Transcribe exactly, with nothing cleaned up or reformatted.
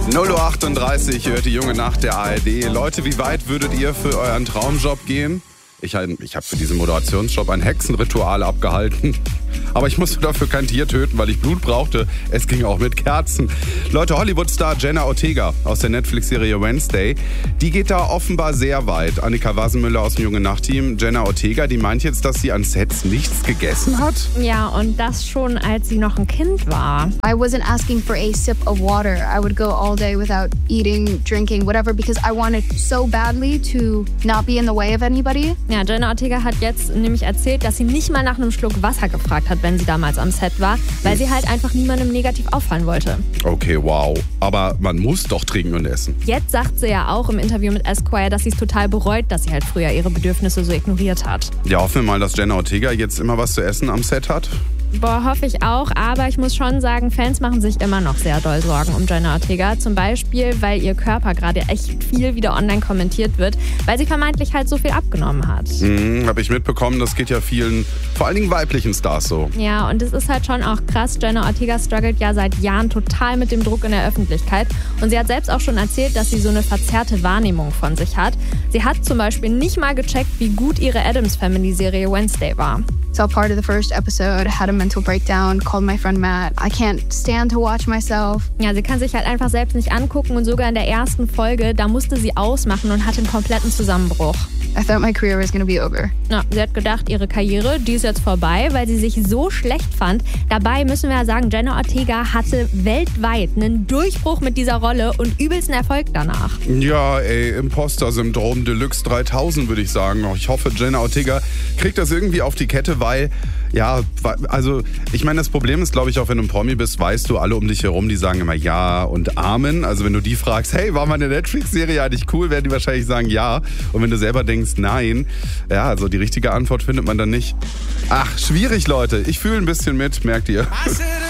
null Uhr achtunddreißig hört die junge Nacht der A R D. Leute, wie weit würdet ihr für euren Traumjob gehen? Ich, ich habe für diesen Moderationsjob ein Hexenritual abgehalten. Aber ich musste dafür kein Tier töten, weil ich Blut brauchte. Es ging auch mit Kerzen. Leute, Hollywood-Star Jenna Ortega aus der Netflix-Serie Wednesday, die geht da offenbar sehr weit. Annika Wassenmüller aus dem Junge Nacht-Team. Jenna Ortega, die meint jetzt, dass sie an Sets nichts gegessen hat? Ja, und das schon, als sie noch ein Kind war. I wasn't asking for a sip of water. I would go all day without eating, drinking, whatever, because I wanted so badly to not be in the way of anybody. Ja, Jenna Ortega hat jetzt nämlich erzählt, dass sie nicht mal nach einem Schluck Wasser gefragt hat, wenn sie damals am Set war, weil sie halt einfach niemandem negativ auffallen wollte. Okay, wow. Aber man muss doch trinken und essen. Jetzt sagt sie ja auch im Interview mit Esquire, dass sie es total bereut, dass sie halt früher ihre Bedürfnisse so ignoriert hat. Ja, hoffen wir mal, dass Jenna Ortega jetzt immer was zu essen am Set hat. Boah, hoffe ich auch, aber ich muss schon sagen, Fans machen sich immer noch sehr doll Sorgen um Jenna Ortega. Zum Beispiel, weil ihr Körper gerade echt viel wieder online kommentiert wird, weil sie vermeintlich halt so viel abgenommen hat. Mhm, habe ich mitbekommen, das geht ja vielen, vor allen Dingen weiblichen Stars so. Ja, und es ist halt schon auch krass. Jenna Ortega struggelt ja seit Jahren total mit dem Druck in der Öffentlichkeit. Und sie hat selbst auch schon erzählt, dass sie so eine verzerrte Wahrnehmung von sich hat. Sie hat zum Beispiel nicht mal gecheckt, wie gut ihre Addams-Family-Serie Wednesday war. So part of the first episode, had a mental breakdown, called my friend Matt. I can't stand to watch myself. Ja, sie kann sich halt einfach selbst nicht angucken und sogar in der ersten Folge, da musste sie ausmachen und hatte einen kompletten Zusammenbruch. I thought my career was gonna be over. Ja, sie hat gedacht, ihre Karriere, die ist jetzt vorbei, weil sie sich so schlecht fand. Dabei müssen wir ja sagen, Jenna Ortega hatte weltweit einen Durchbruch mit dieser Rolle und übelsten Erfolg danach. Ja, ey, Imposter-Syndrom Deluxe dreitausend würde ich sagen. Ich hoffe, Jenna Ortega kriegt das irgendwie auf die Kette, weil, ja, also ich meine, das Problem ist, glaube ich, auch wenn du ein Promi bist, weißt du, alle um dich herum, die sagen immer Ja und Amen. Also wenn du die fragst, hey, war meine Netflix-Serie eigentlich cool, werden die wahrscheinlich sagen Ja. Und wenn du selber denkst, nein, ja, also die richtige Antwort findet man dann nicht. Ach, schwierig, Leute. Ich fühle ein bisschen mit, merkt ihr.